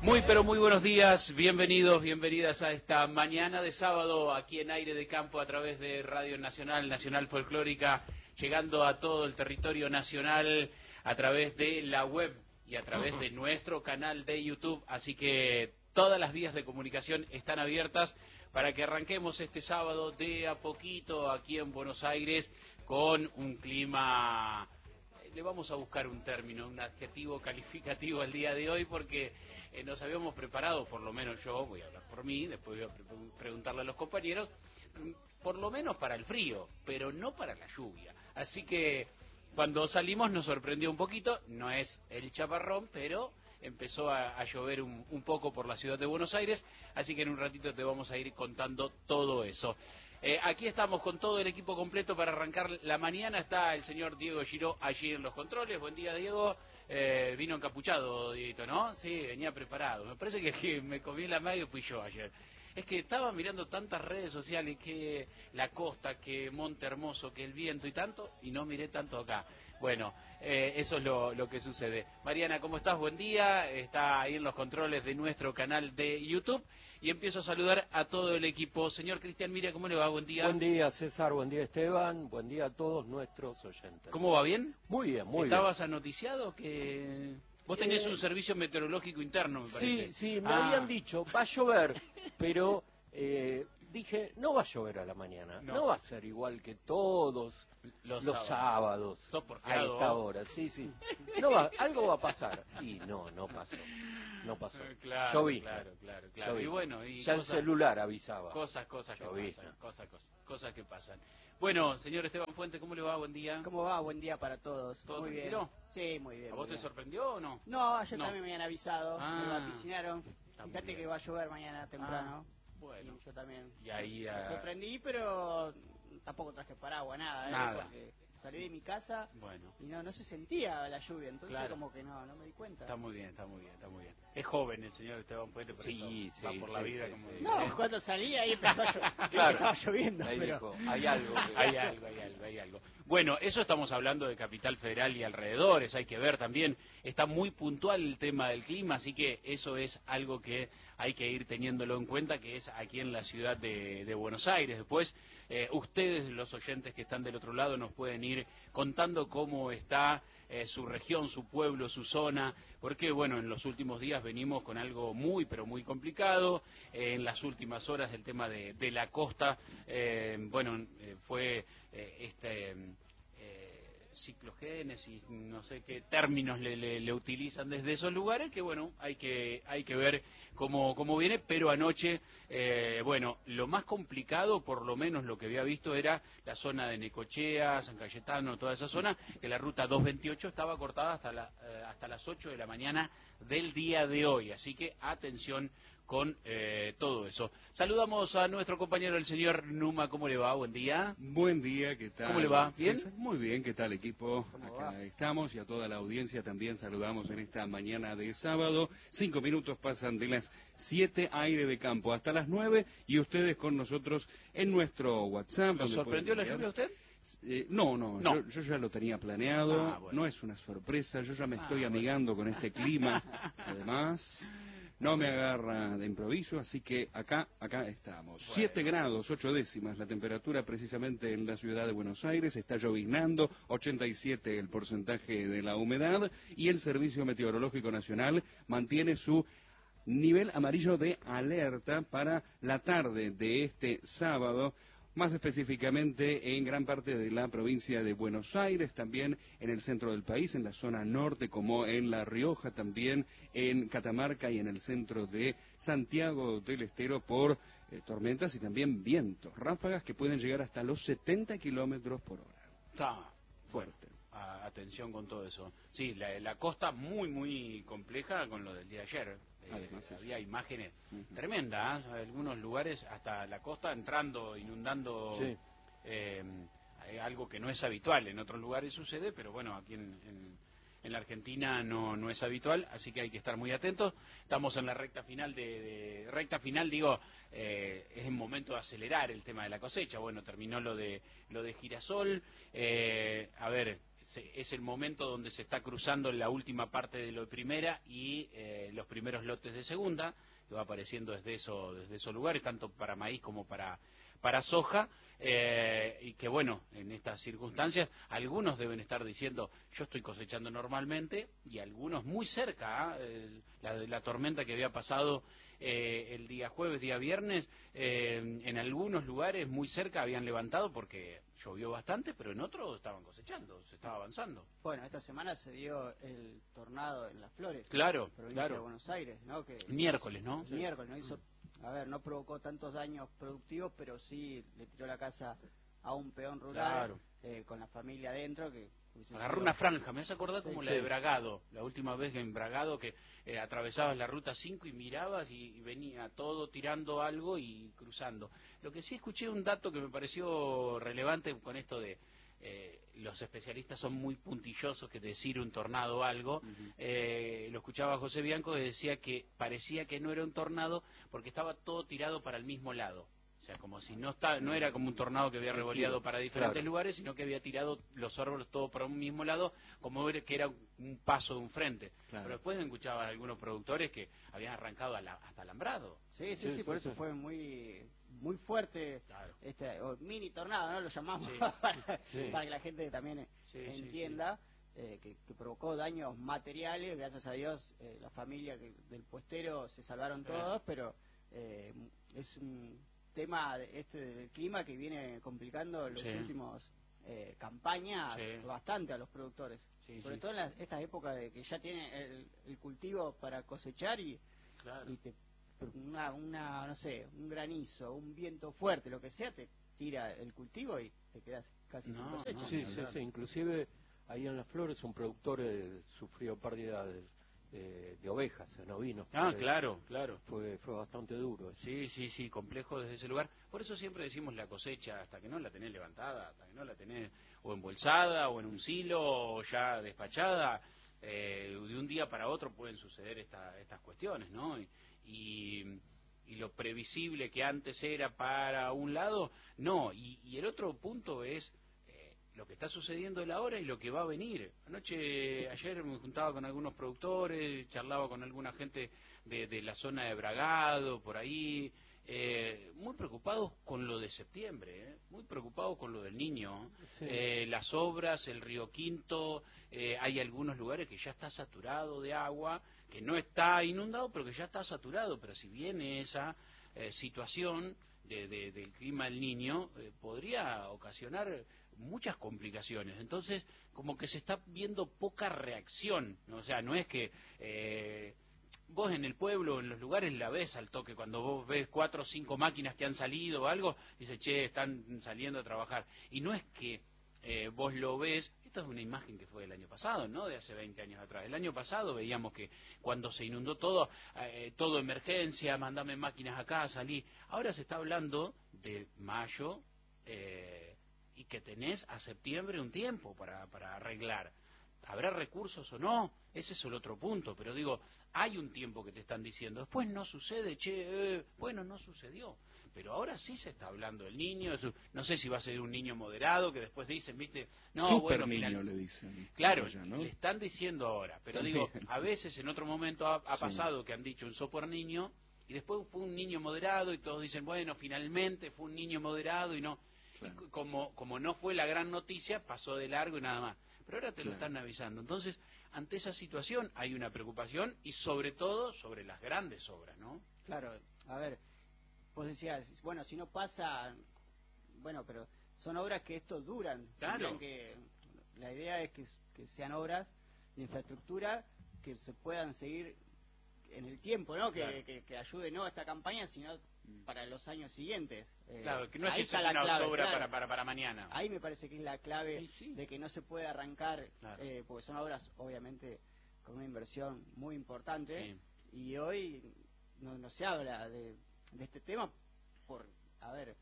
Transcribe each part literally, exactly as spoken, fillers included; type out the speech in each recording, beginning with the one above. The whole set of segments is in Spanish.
Muy pero muy buenos días, bienvenidos, bienvenidas a esta mañana de sábado aquí en Aire de Campo a través de Radio Nacional, Nacional Folclórica, llegando a todo el territorio nacional a través de la web y a través de nuestro canal de YouTube, así que todas las vías de comunicación están abiertas para que arranquemos este sábado de a poquito aquí en Buenos Aires con un clima... Le vamos a buscar un término, un adjetivo calificativo el día de hoy porque eh, nos habíamos preparado, por lo menos yo, voy a hablar por mí, después voy a pre preguntarle a los compañeros, por lo menos para el frío, pero no para la lluvia. Así que cuando salimos nos sorprendió un poquito, no es el chaparrón, pero empezó a, a llover un, un poco por la ciudad de Buenos Aires, así que en un ratito te vamos a ir contando todo eso. Eh, aquí estamos con todo el equipo completo para arrancar la mañana. Está el señor Diego Giró allí en los controles. Buen día, Diego. Eh, vino encapuchado, Dieguito, ¿no? Sí, venía preparado. Me parece que el que me comí la magia fui yo ayer. Es que estaba mirando tantas redes sociales, que la costa, que Monte Hermoso, que el viento y tanto, y no miré tanto acá. Bueno, eh, eso es lo, lo que sucede. Mariana, ¿cómo estás? Buen día. Está ahí en los controles de nuestro canal de YouTube. Y empiezo a saludar a todo el equipo. Señor Cristian Mira, ¿cómo le va? Buen día. Buen día, César. Buen día, Esteban. Buen día a todos nuestros oyentes. ¿Cómo va? ¿Bien? Muy bien, muy ¿Estabas bien. anoticiado que...? Vos tenés eh... un servicio meteorológico interno, me parece. Sí, sí, me ah. habían dicho, va a llover, pero eh, dije, no va a llover a la mañana. No, no va a ser igual que todos los, los sábados, sábados a esta hora. Sí, sí. No va, algo va a pasar. Y no, no pasó. No pasó. Claro, Lloví. Claro, claro, claro. Y bueno, y ya cosas, el celular avisaba. Cosas, cosas que pasan, cosas, cosas, cosas que pasan. Bueno, señor Esteban Fuente, ¿cómo le va? Buen día. ¿Cómo va? Buen día para todos. ¿Todo muy tranquilo? Bien. Sí, muy bien. ¿A vos te bien. sorprendió o no? No, ayer no. también me habían avisado, ah, me vaticinaron. Fíjate que va a llover mañana temprano. Ah, bueno. Y yo también. Y ahí me, me sorprendí, pero tampoco traje paraguas, nada, ¿eh? Nada. Porque salí de mi casa bueno. y no no se sentía la lluvia, entonces claro. como que no, no me di cuenta. Está muy bien, está muy bien, está muy bien. Es joven el señor Esteban Puente, por sí, eso sí, va por sí, la sí, vida sí, como... sí. No, cuando salí ahí empezó a llover, claro. estaba lloviendo. Ahí pero... dijo, hay algo. Que... hay algo, hay algo, hay algo. Bueno, eso estamos hablando de Capital Federal y alrededores, hay que ver también, está muy puntual el tema del clima, así que eso es algo que hay que ir teniéndolo en cuenta, que es aquí en la ciudad de, de Buenos Aires. Después, eh, ustedes, los oyentes que están del otro lado, nos pueden ir contando cómo está eh, su región, su pueblo, su zona, porque, bueno, en los últimos días venimos con algo muy, pero muy complicado. Eh, en las últimas horas el tema de, de la costa, eh, bueno, eh, fue eh, este... Eh, ciclogénesis, no sé qué términos le, le, le utilizan desde esos lugares, que bueno, hay que hay que ver cómo, cómo viene, pero anoche, eh, bueno, lo más complicado, por lo menos lo que había visto, era la zona de Necochea, San Cayetano, toda esa zona, que la ruta doscientos veintiocho estaba cortada hasta, la, eh, hasta las ocho de la mañana del día de hoy, así que atención con eh, todo eso. Saludamos a nuestro compañero, el señor Numa. ¿Cómo le va? Buen día. Buen día, ¿qué tal? ¿Cómo le va? ¿Bien? César? Muy bien, ¿qué tal, equipo? Acá va? estamos y a toda la audiencia también saludamos en esta mañana de sábado. Cinco minutos pasan de las siete, Aire de Campo, hasta las nueve, y ustedes con nosotros en nuestro WhatsApp. ¿Lo sorprendió la lluvia a usted? Eh, no, no, no. Yo, yo ya lo tenía planeado, ah, bueno. No es una sorpresa, yo ya me estoy ah, amigando bueno. con este clima, además... No me agarra de improviso, así que acá, acá estamos. Bueno. Siete grados, ocho décimas la temperatura precisamente en la ciudad de Buenos Aires, está lloviznando, ochenta y siete el porcentaje de la humedad, y el Servicio Meteorológico Nacional mantiene su nivel amarillo de alerta para la tarde de este sábado, más específicamente en gran parte de la provincia de Buenos Aires, también en el centro del país, en la zona norte, como en La Rioja, también en Catamarca y en el centro de Santiago del Estero, por eh, tormentas y también vientos, ráfagas que pueden llegar hasta los setenta kilómetros por hora. Está fuerte. Ah, atención con todo eso. Sí, la, la costa muy, muy compleja con lo del día de ayer. Además, eh, había imágenes uh-huh. tremendas, ¿eh? Algunos lugares hasta la costa entrando, inundando, sí. eh, algo que no es habitual. En otros lugares sucede, pero bueno, aquí en, en, en la Argentina no, no es habitual, así que hay que estar muy atentos. Estamos en la recta final de, de recta final, digo, eh, es el momento de acelerar el tema de la cosecha. Bueno, terminó lo de lo de girasol, eh, a ver. es el momento donde se está cruzando la última parte de lo de primera y eh, los primeros lotes de segunda, que va apareciendo desde, eso, desde esos lugares, tanto para maíz como para, para soja, eh, y que bueno, en estas circunstancias, algunos deben estar diciendo, yo estoy cosechando normalmente, y algunos muy cerca, ¿eh? la, la tormenta que había pasado eh, el día jueves, día viernes, eh, en algunos lugares muy cerca habían levantado porque llovió bastante, pero en otros estaban cosechando, se estaba avanzando. Bueno, esta semana se dio el tornado en Las Flores, claro, provincia claro. de Buenos Aires, ¿no? Que miércoles, ¿no? Sí. Miércoles, ¿no? Hizo, a ver, no provocó tantos daños productivos, pero sí le tiró la casa a un peón rural, claro. eh, con la familia adentro, que agarró sido... una franja, me hace acordar como sí, la sí. de Bragado, la última vez en Bragado que eh, atravesabas la ruta cinco y mirabas y, y venía todo tirando algo y cruzando. Lo que sí escuché un dato que me pareció relevante con esto de eh, los especialistas son muy puntillosos que decir un tornado o algo. Uh-huh. eh, lo escuchaba José Bianco que decía que parecía que no era un tornado porque estaba todo tirado para el mismo lado. O sea, como si no está, no era como un tornado que había revoleado para diferentes claro. lugares, sino que había tirado los árboles todos para un mismo lado, como que era un paso de un frente. Claro. Pero después escuchaba a algunos productores que habían arrancado a la, hasta alambrado. Sí, sí, sí, sí por sí, eso sí. fue muy muy fuerte, claro. este o mini tornado, ¿no? Lo llamamos, sí. para, sí. para que la gente también sí, entienda. Sí, sí. Eh, que, que provocó daños materiales, gracias a Dios, eh, la familia que, del puestero se salvaron todos, sí. pero eh, es un tema este del clima que viene complicando los sí. últimos eh, campañas sí. bastante a los productores, sí, sobre sí. todo en las, estas épocas de que ya tienen el, el cultivo para cosechar y, claro. y te, una, una no sé un granizo, un viento fuerte, lo que sea, te tira el cultivo y te quedas casi no, sin cosecha. No, sí, sí, sí, inclusive ahí en Las Flores un productor eh, sufrió pérdida de De, de ovejas, en ovinos. Ah, claro, claro. Fue fue bastante duro eso. Sí, sí, sí, complejo desde ese lugar. Por eso siempre decimos la cosecha, hasta que no la tenés levantada, hasta que no la tenés o embolsada, o en un silo, o ya despachada, eh, de un día para otro pueden suceder esta, estas cuestiones, ¿no? Y, y, y lo previsible que antes era para un lado, no. Y, y el otro punto es lo que está sucediendo en la hora y lo que va a venir. Anoche, ayer me juntaba con algunos productores, charlaba con alguna gente de, de la zona de Bragado, por ahí, eh, muy preocupados con lo de septiembre, eh, muy preocupados con lo del niño. Sí. Eh, las obras, el Río Quinto, eh, hay algunos lugares que ya está saturado de agua, que no está inundado, pero que ya está saturado. Pero si viene esa eh, situación de, de, del clima del Niño, eh, podría ocasionar muchas complicaciones. Entonces, como que se está viendo poca reacción, ¿no? O sea, no es que eh, vos en el pueblo, en los lugares, la ves al toque. Cuando vos ves cuatro o cinco máquinas que han salido o algo, dices, che, están saliendo a trabajar. Y no es que eh, vos lo ves, esta es una imagen que fue del año pasado, no de hace veinte años atrás. El año pasado veíamos que cuando se inundó todo, eh, todo emergencia, mandame máquinas acá, salí. Ahora se está hablando de mayo, eh, y que tenés a septiembre un tiempo para, para arreglar. ¿Habrá recursos o no? Ese es el otro punto, pero digo, hay un tiempo que te están diciendo, después no sucede, che, eh, bueno, no sucedió, pero ahora sí se está hablando del niño, no sé si va a ser un niño moderado, que después dicen, viste, no, super bueno, niño final... le dicen. Claro, allá, ¿no? le están diciendo ahora, pero también. Digo, a veces en otro momento ha, ha pasado sí. que han dicho un super niño, y después fue un niño moderado, y todos dicen, bueno, finalmente fue un niño moderado, y no... Claro. Y como, como no fue la gran noticia, pasó de largo y nada más. Pero ahora te claro. lo están avisando. Entonces, ante esa situación hay una preocupación y sobre todo sobre las grandes obras, ¿no? Claro, a ver, vos decías, bueno, si no pasa, bueno, pero son obras que esto duran. Claro. Que la idea es que, que sean obras de infraestructura que se puedan seguir en el tiempo, ¿no? Claro. Que, que, que ayude no a esta campaña, sino para los años siguientes. Eh, claro, que no es que sea una clave, obra claro. para, para, para mañana. Ahí me parece que es la clave sí, sí. de que no se puede arrancar, claro. eh, porque son obras, obviamente, con una inversión muy importante, sí. y hoy no, no se habla de, de este tema por, a ver,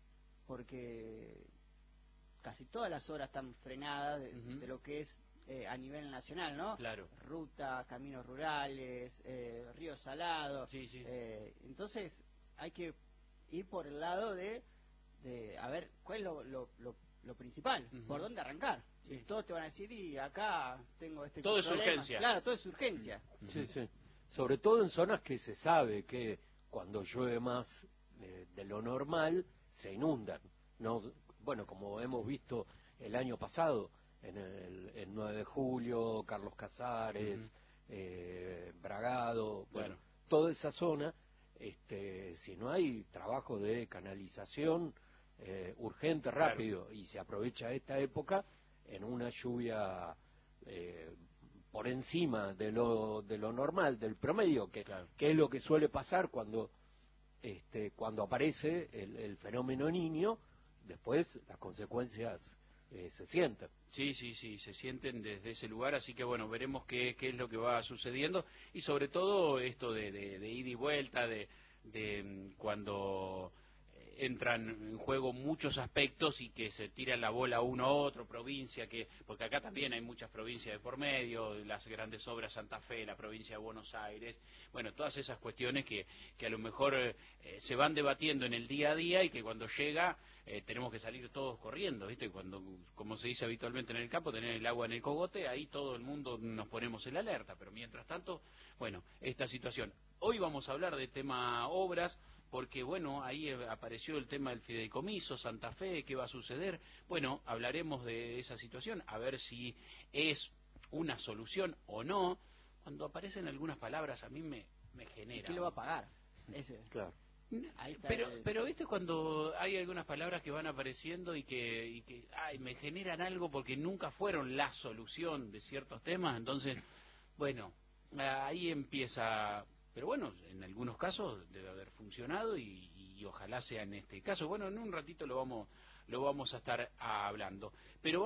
porque casi todas las obras están frenadas de, uh-huh. de lo que es Eh, a nivel nacional, ¿no? Claro. Rutas, caminos rurales, eh, ríos salados. Sí, sí. Eh, entonces hay que ir por el lado de, de a ver, ¿cuál es lo, lo, lo, lo principal? Uh-huh. ¿Por dónde arrancar? Y todos te van a decir, y acá tengo este todo problema. es urgencia. Claro, todo es urgencia. Sí, sí. Sobre todo en zonas que se sabe que cuando llueve más eh, de lo normal, se inundan. No, bueno, como hemos visto el año pasado, en el, el nueve de julio, Carlos Casares, uh-huh. eh, Bragado, bueno, bueno, toda esa zona, este, si no hay trabajo de canalización eh, urgente, rápido, claro. y se aprovecha esta época en una lluvia eh, por encima de lo de lo normal, del promedio, que, claro. que es lo que suele pasar cuando este cuando aparece el, el fenómeno Niño, después las consecuencias eh, se sienten. Sí, sí, sí, se sienten desde ese lugar, así que bueno, veremos qué, qué es lo que va sucediendo, y sobre todo esto de, de, de ida y vuelta, de, de cuando entran en juego muchos aspectos y que se tira la bola uno a otro, provincia, que porque acá también hay muchas provincias de por medio, las grandes obras Santa Fe, la provincia de Buenos Aires, bueno, todas esas cuestiones que, que a lo mejor eh, se van debatiendo en el día a día y que cuando llega eh, tenemos que salir todos corriendo, ¿viste? Cuando, como se dice habitualmente en el campo, tener el agua en el cogote, ahí todo el mundo nos ponemos en la alerta, pero mientras tanto, bueno, esta situación. Hoy vamos a hablar de tema obras, porque bueno, ahí apareció el tema del fideicomiso, Santa Fe, ¿qué va a suceder? Bueno, hablaremos de esa situación, a ver si es una solución o no. Cuando aparecen algunas palabras a mí me, me genera... ¿Quién lo va a pagar? Ese. Claro. Ahí está pero, el... pero viste cuando hay algunas palabras que van apareciendo y que, y que ay, me generan algo porque nunca fueron la solución de ciertos temas, entonces, bueno, ahí empieza... Pero bueno, en algunos casos debe haber funcionado y, y ojalá sea en este caso. Bueno, en un ratito lo vamos, lo vamos a estar hablando. Pero